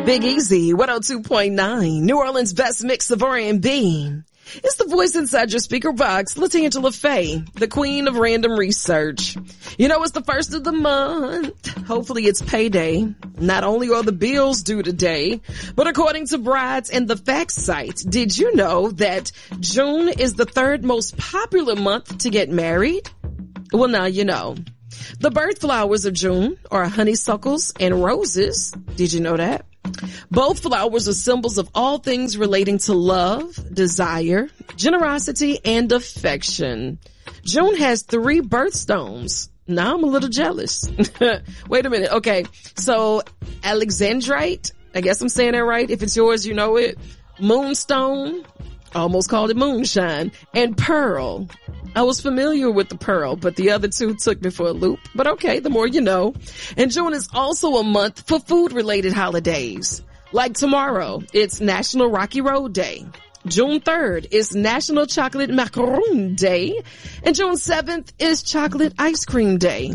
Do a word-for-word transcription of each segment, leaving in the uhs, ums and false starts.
Big Easy, one oh two point nine, New Orleans' best mix of R and B. It's the voice inside your speaker box, LaTangela Faye, the queen of random research. You know, it's the first of the month. Hopefully it's payday. Not only are the bills due today, but according to Brides and the Facts site, did you know that June is the third most popular month to get married? Well, now you know. The birth flowers of June are honeysuckles and roses. Did you know that? Both flowers are symbols of all things relating to love, desire, generosity, and affection. June has three birthstones. Now I'm a little jealous. Wait a minute. Okay. So Alexandrite, I guess I'm saying that right. If it's yours, you know it. Moonstone, almost called it moonshine, and pearl. I was familiar with the pearl, but the other two took me for a loop. But okay, the more you know. And June is also a month for food-related holidays. Like tomorrow, it's National Rocky Road Day. June third is National Chocolate Macaroon Day. And June seventh is Chocolate Ice Cream Day.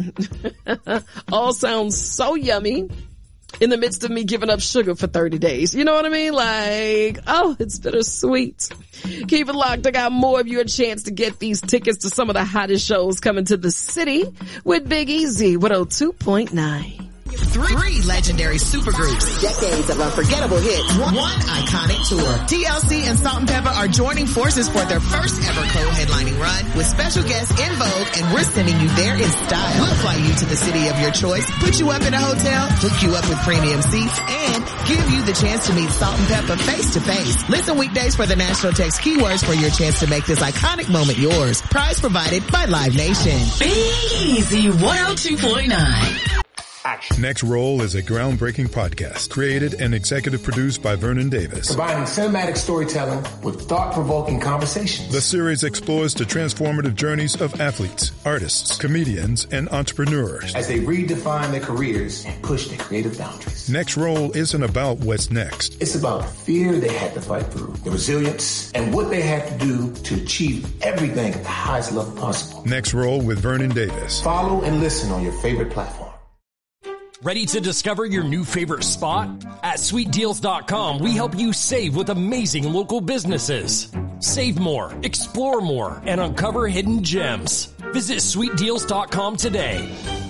All sounds so yummy in the midst of me giving up sugar for thirty days. You know what I mean? Like, oh, it's bittersweet. Keep it locked. I got more of you a chance to get these tickets to some of the hottest shows coming to the city with Big Easy, one oh two point nine. Three, Three legendary supergroups. Decades of unforgettable hits. One, one iconic tour. T L C and Salt and Pepper are joining forces for their first ever co-headlining run with special guests In Vogue, and we're sending you there in style. We'll fly you to the city of your choice, put you up in a hotel, hook you up with premium seats, and give you the chance to meet Salt and Pepper face to face. Listen weekdays for the National Text keywords for your chance to make this iconic moment yours. Prize provided by Live Nation. Big Easy one oh two point nine. Action. Next Roll is a groundbreaking podcast created and executive produced by Vernon Davis. Combining cinematic storytelling with thought-provoking conversations. The series explores the transformative journeys of athletes, artists, comedians, and entrepreneurs as they redefine their careers and push their creative boundaries. Next Roll isn't about what's next. It's about the fear they had to fight through, the resilience, and what they had to do to achieve everything at the highest level possible. Next Roll with Vernon Davis. Follow and listen on your favorite platform. Ready to discover your new favorite spot? At sweet deals dot com, we help you save with amazing local businesses. Save more, explore more, and uncover hidden gems. Visit sweet deals dot com today.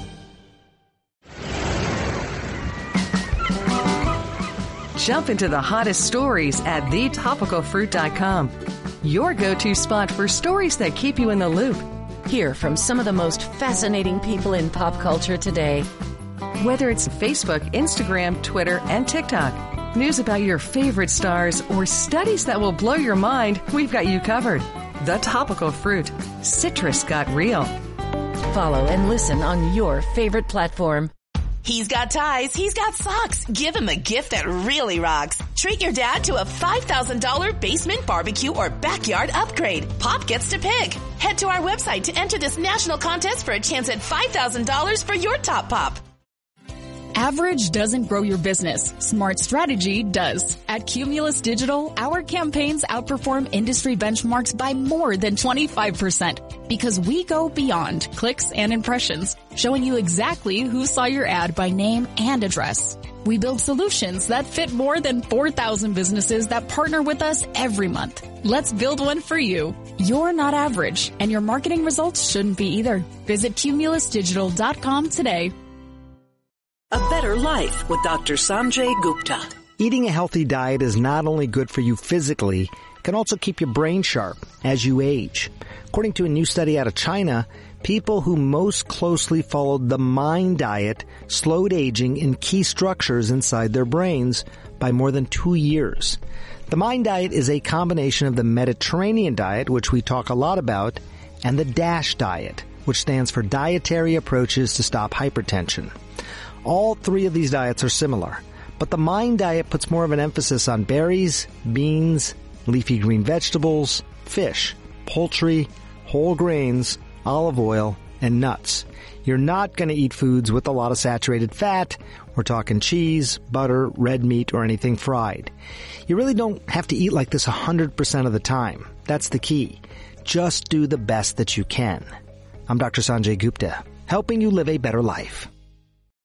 Jump into the hottest stories at the topical fruit dot com. Your go-to spot for stories that keep you in the loop. Hear from some of the most fascinating people in pop culture today. Whether it's Facebook, Instagram, Twitter, and TikTok, news about your favorite stars, or studies that will blow your mind, we've got you covered. The Topical Fruit. Citrus got real. Follow and listen on your favorite platform. He's got ties. He's got socks. Give him a gift that really rocks. Treat your dad to a five thousand dollars basement barbecue or backyard upgrade. Pop gets to pick. Head to our website to enter this national contest for a chance at five thousand dollars for your top pop. Average doesn't grow your business. Smart strategy does. At Cumulus Digital, our campaigns outperform industry benchmarks by more than twenty-five percent because we go beyond clicks and impressions, showing you exactly who saw your ad by name and address. We build solutions that fit more than four thousand businesses that partner with us every month. Let's build one for you. You're not average, and your marketing results shouldn't be either. Visit cumulus digital dot com today. A Better Life with Doctor Sanjay Gupta. Eating a healthy diet is not only good for you physically, it can also keep your brain sharp as you age. According to a new study out of China, people who most closely followed the MIND diet slowed aging in key structures inside their brains by more than two years. The MIND diet is a combination of the Mediterranean diet, which we talk a lot about, and the DASH diet, which stands for Dietary Approaches to Stop Hypertension. All three of these diets are similar, but the MIND diet puts more of an emphasis on berries, beans, leafy green vegetables, fish, poultry, whole grains, olive oil, and nuts. You're not going to eat foods with a lot of saturated fat. We're talking cheese, butter, red meat, or anything fried. You really don't have to eat like this one hundred percent of the time. That's the key. Just do the best that you can. I'm Doctor Sanjay Gupta, helping you live a better life.